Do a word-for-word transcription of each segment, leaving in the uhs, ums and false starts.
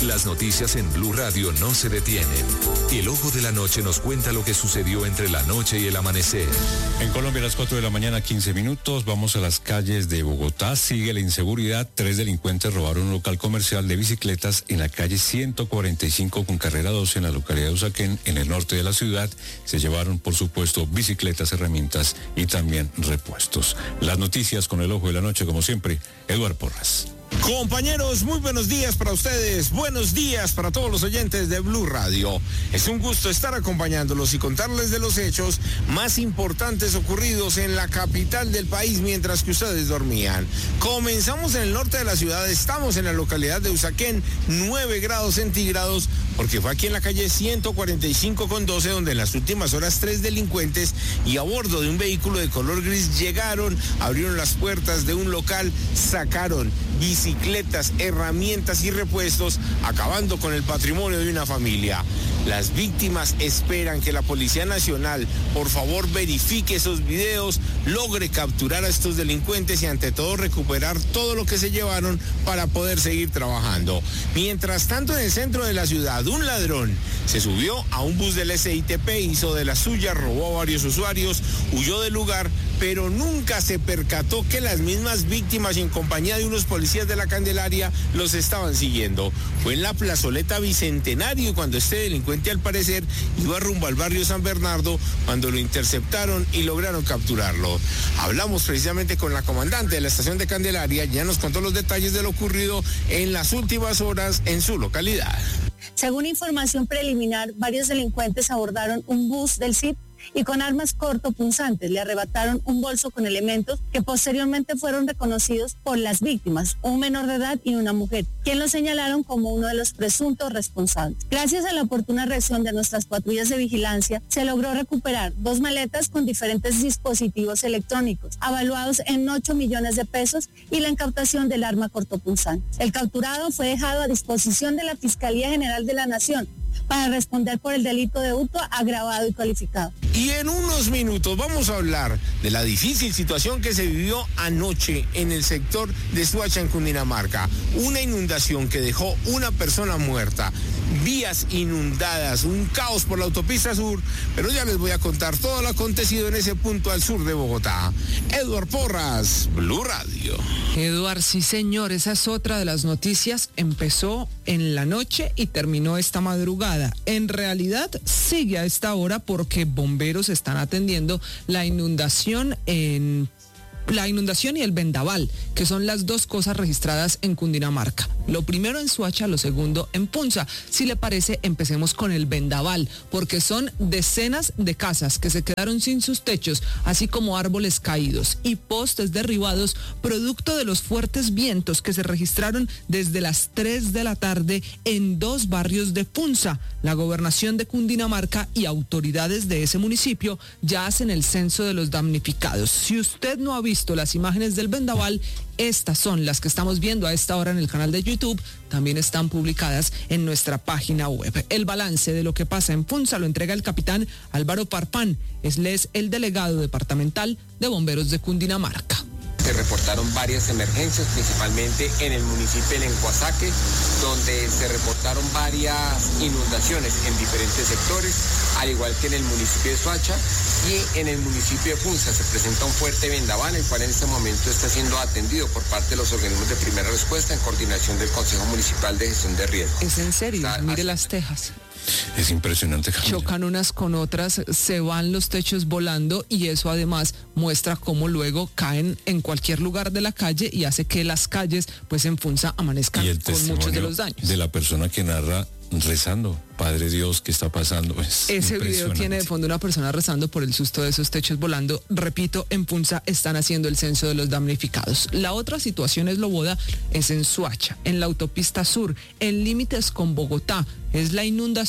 Las noticias en Blue Radio no se detienen. El Ojo de la Noche nos cuenta lo que sucedió entre la noche y el amanecer. En Colombia a las cuatro de la mañana, quince minutos, vamos a las calles de Bogotá. Sigue la inseguridad. Tres delincuentes robaron un local comercial de bicicletas en la calle ciento cuarenta y cinco con carrera doce en la localidad de Usaquén, en el norte de la ciudad. Se llevaron, por supuesto, bicicletas, herramientas y también repuestos. Las noticias con el Ojo de la Noche, como siempre, Eduardo Porras. Compañeros, muy buenos días para ustedes, buenos días para todos los oyentes de Blue Radio. Es un gusto estar acompañándolos y contarles de los hechos más importantes ocurridos en la capital del país mientras que ustedes dormían. Comenzamos en el norte de la ciudad, estamos en la localidad de Usaquén, nueve grados centígrados, porque fue aquí en la calle ciento cuarenta y cinco con doce donde en las últimas horas tres delincuentes y a bordo de un vehículo de color gris llegaron, abrieron las puertas de un local, sacaron bicicletas, herramientas y repuestos, acabando con el patrimonio de una familia. Las víctimas esperan que la Policía Nacional, por favor, verifique esos videos, logre capturar a estos delincuentes y ante todo recuperar todo lo que se llevaron para poder seguir trabajando. Mientras tanto, en el centro de la ciudad, un ladrón se subió a un bus del S I T P, hizo de la suya, robó a varios usuarios, huyó del lugar, pero nunca se percató que las mismas víctimas y en compañía de unos policías de la Candelaria los estaban siguiendo. Fue en la plazoleta Bicentenario cuando este delincuente al parecer iba rumbo al barrio San Bernardo cuando lo interceptaron y lograron capturarlo. Hablamos precisamente con la comandante de la estación de Candelaria, ya nos contó los detalles de lo ocurrido en las últimas horas en su localidad. Según información preliminar, varios delincuentes abordaron un bus del C I P y con armas cortopunzantes le arrebataron un bolso con elementos que posteriormente fueron reconocidos por las víctimas, un menor de edad y una mujer, quien lo señalaron como uno de los presuntos responsables. Gracias a la oportuna reacción de nuestras patrullas de vigilancia, se logró recuperar dos maletas con diferentes dispositivos electrónicos, avaluados en ocho millones de pesos y la incautación del arma cortopunzante. El capturado fue dejado a disposición de la Fiscalía General de la Nación para responder por el delito de hurto agravado y calificado. Y en unos minutos vamos a hablar de la difícil situación que se vivió anoche en el sector de Soacha, en Cundinamarca. Una inundación que dejó una persona muerta, vías inundadas, un caos por la autopista sur, pero ya les voy a contar todo lo acontecido en ese punto al sur de Bogotá. Eduardo Porras, Blue Radio. Eduardo, sí señor, esa es otra de las noticias. Empezó en la noche y terminó esta madrugada. En realidad sigue a esta hora porque bomberos están atendiendo la inundación en la inundación y el vendaval, que son las dos cosas registradas en Cundinamarca. Lo primero en Soacha, lo segundo en Punza. Si le parece, empecemos con el vendaval, porque son decenas de casas que se quedaron sin sus techos, así como árboles caídos y postes derribados, producto de los fuertes vientos que se registraron desde las tres de la tarde en dos barrios de Punza. La gobernación de Cundinamarca y autoridades de ese municipio ya hacen el censo de los damnificados. Si usted no ha visto las imágenes del vendaval, estas son las que estamos viendo a esta hora en el canal de YouTube, también están publicadas en nuestra página web. El balance de lo que pasa en Punza lo entrega el capitán Álvaro Parpán, es el delegado departamental de bomberos de Cundinamarca. Se reportaron varias emergencias, principalmente en el municipio de Lenguasaque, donde se reportaron varias inundaciones en diferentes sectores, al igual que en el municipio de Soacha, y en el municipio de Punza se presenta un fuerte vendaval, el cual en este momento está siendo atendido por parte de los organismos de primera respuesta en coordinación del Consejo Municipal de Gestión de Riesgo. Es en serio, está, mire las tejas. Es impresionante. Chocan unas con otras, se van los techos volando y eso además muestra cómo luego caen en cualquier lugar de la calle y hace que las calles pues en Punza amanezcan con muchos de los daños. De la persona que narra rezando, Padre Dios, ¿qué está pasando? Es Ese video tiene de fondo una persona rezando por el susto de esos techos volando. Repito, en Punza están haciendo el censo de los damnificados. La otra situación es Loboda, es en Soacha, en la autopista sur, en límites con Bogotá. Es la inundación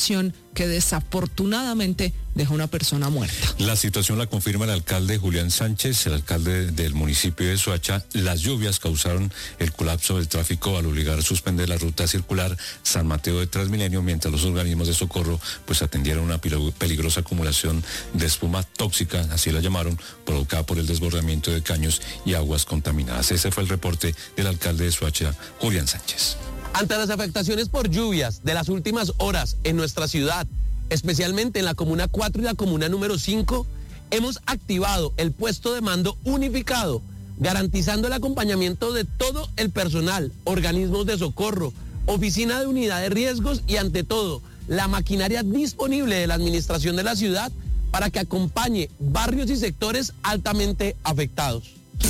que desafortunadamente deja una persona muerta. La situación la confirma el alcalde Julián Sánchez, el alcalde del municipio de Soacha. Las lluvias causaron el colapso del tráfico al obligar a suspender la ruta circular San Mateo de Transmilenio, mientras los organismos de socorro pues atendieron una peligrosa acumulación de espuma tóxica, así la llamaron, provocada por el desbordamiento de caños y aguas contaminadas. Ese fue el reporte del alcalde de Soacha, Julián Sánchez. Ante las afectaciones por lluvias de las últimas horas en nuestra ciudad, especialmente en la Comuna cuatro y la Comuna número cinco, hemos activado el puesto de mando unificado, garantizando el acompañamiento de todo el personal, organismos de socorro, oficina de unidad de riesgos y, ante todo, la maquinaria disponible de la administración de la ciudad para que acompañe barrios y sectores altamente afectados.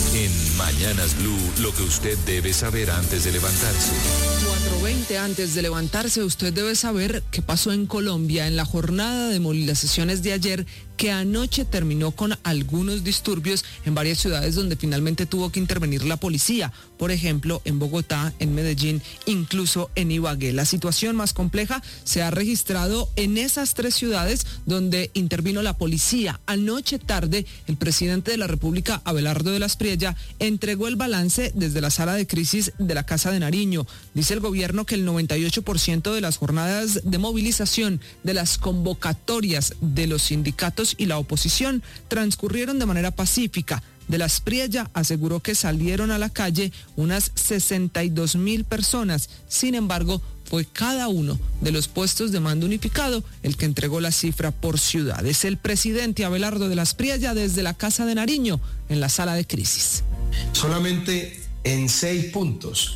En Mañanas Blue, lo que usted debe saber antes de levantarse. cuatro veinte antes de levantarse, usted debe saber qué pasó en Colombia en la jornada de movilizaciones de ayer, que anoche terminó con algunos disturbios en varias ciudades donde finalmente tuvo que intervenir la policía. Por ejemplo, en Bogotá, en Medellín, incluso en Ibagué. La situación más compleja se ha registrado en esas tres ciudades donde intervino la policía. Anoche tarde, el presidente de la República, Abelardo de las Priella, entregó el balance desde la sala de crisis de la Casa de Nariño. Dice el gobierno que el noventa y ocho por ciento de las jornadas de movilización, de las convocatorias de los sindicatos y la oposición transcurrieron de manera pacífica. De las Priella aseguró que salieron a la calle unas sesenta y dos mil personas. Sin embargo, fue cada uno de los puestos de mando unificado el que entregó la cifra por ciudades. El presidente Abelardo de las Priella desde la Casa de Nariño en la sala de crisis. Solamente en seis puntos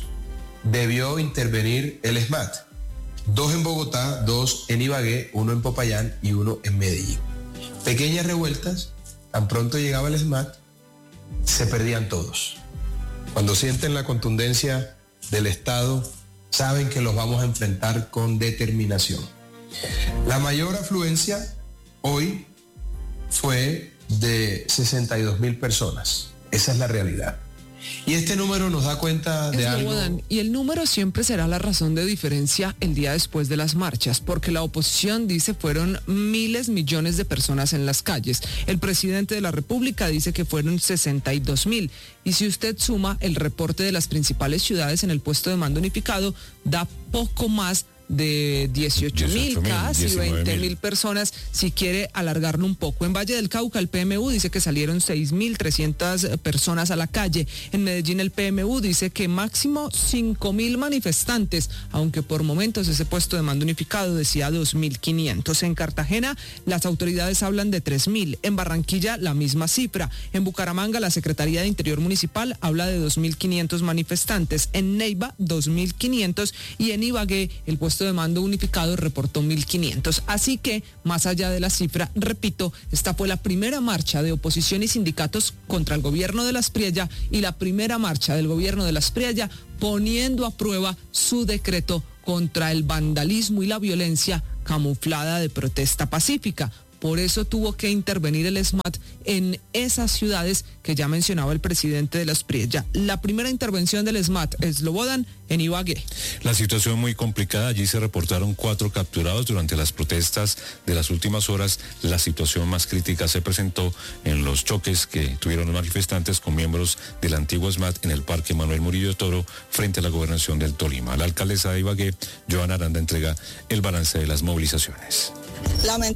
debió intervenir el SMAT. Dos en Bogotá, dos en Ibagué, uno en Popayán y uno en Medellín. Pequeñas revueltas, tan pronto llegaba el SMAT, se perdían todos. Cuando sienten la contundencia del Estado, saben que los vamos a enfrentar con determinación. La mayor afluencia hoy fue de sesenta y dos mil personas. Esa es la realidad. Y este número nos da cuenta de algo. Y el número siempre será la razón de diferencia el día después de las marchas, porque la oposición dice fueron miles, millones de personas en las calles. El presidente de la República dice que fueron sesenta y dos mil. Y si usted suma el reporte de las principales ciudades en el puesto de mando unificado, da poco más de dieciocho mil, casi veinte mil personas, si quiere alargarlo un poco. En Valle del Cauca el P M U dice que salieron seis mil trescientas personas a la calle. En Medellín el P M U dice que máximo cinco mil manifestantes, aunque por momentos ese puesto de mando unificado decía dos mil quinientos. En Cartagena las autoridades hablan de tres mil. En Barranquilla la misma cifra. En Bucaramanga la Secretaría de Interior Municipal habla de dos mil quinientos manifestantes. En Neiva dos mil quinientos y en Ibagué el puesto de mando unificado reportó mil quinientos. Así que, más allá de la cifra, repito, esta fue la primera marcha de oposición y sindicatos contra el gobierno de las Priella y la primera marcha del gobierno de las Priella poniendo a prueba su decreto contra el vandalismo y la violencia camuflada de protesta pacífica. Por eso tuvo que intervenir el SMAT en esas ciudades que ya mencionaba el presidente de las Priella. La primera intervención del SMAT es Slobodan en Ibagué. La situación muy complicada. Allí se reportaron cuatro capturados durante las protestas de las últimas horas. La situación más crítica se presentó en los choques que tuvieron los manifestantes con miembros del antiguo SMAT en el Parque Manuel Murillo Toro frente a la gobernación del Tolima. La alcaldesa de Ibagué, Joana Aranda, entrega el balance de las movilizaciones. Lamentable